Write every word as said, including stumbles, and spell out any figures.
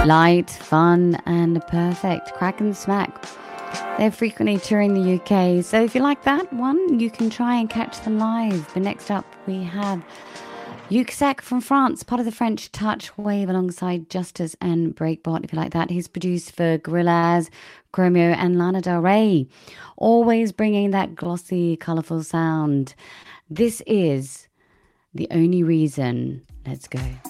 Light, fun, and perfect. Crack and smack. They're frequently touring the U K, so if you like that one, you can try and catch them live. But next up, we have Yuxek from France, part of the French Touch Wave alongside Justice and Breakbot. If you like that, he's produced for Gorillaz, Chromeo, and Lana Del Rey, always bringing that glossy, colourful sound. This is The Only Reason. Let's go.